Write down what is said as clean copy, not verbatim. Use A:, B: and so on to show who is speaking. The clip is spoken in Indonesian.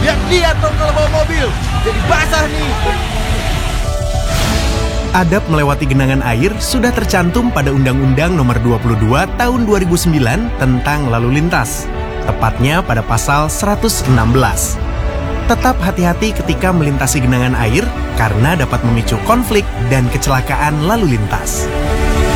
A: Lihat dong kalau bawa mobil. Jadi basah nih.
B: Adab melewati genangan air sudah tercantum pada Undang-Undang Nomor 22 Tahun 2009 tentang lalu lintas, tepatnya pada pasal 116. Tetap hati-hati ketika melintasi genangan air karena dapat memicu konflik dan kecelakaan lalu lintas.